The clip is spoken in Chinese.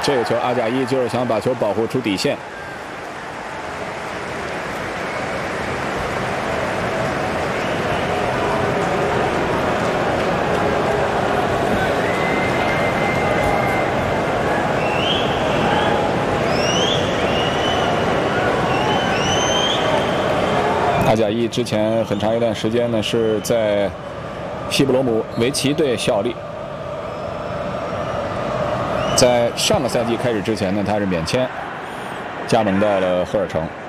这个球阿贾伊就是想把球保护出底线。阿贾伊之前很长一段时间呢是在西布罗姆维奇队效力，在上个赛季开始之前呢，他是免签加盟到了赫尔城。